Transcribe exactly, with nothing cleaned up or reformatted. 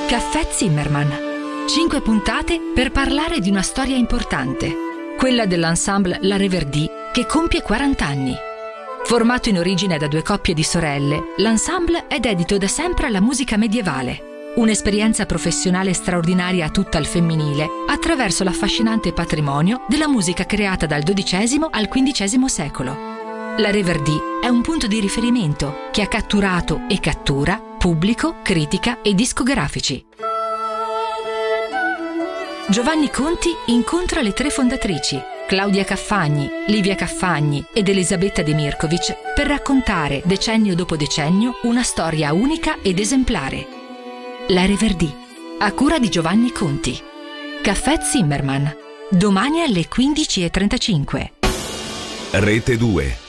Caffè Zimmermann. Cinque puntate per parlare di una storia importante, quella dell'ensemble La Reverdit che compie quaranta anni. Formato in origine da due coppie di sorelle, l'ensemble è dedito da sempre alla musica medievale, un'esperienza professionale straordinaria tutta al femminile attraverso l'affascinante patrimonio della musica creata dal dodicesimo al quindicesimo secolo. La Reverdit è un punto di riferimento che ha catturato e cattura pubblico, critica e discografici. Giovanni Conti incontra le tre fondatrici, Claudia Caffagni, Livia Caffagni ed Elisabetta De Mirkovic, per raccontare, decennio dopo decennio, una storia unica ed esemplare. La Reverdit, a cura di Giovanni Conti. Caffè Zimmermann, domani alle quindici e trentacinque. Rete due.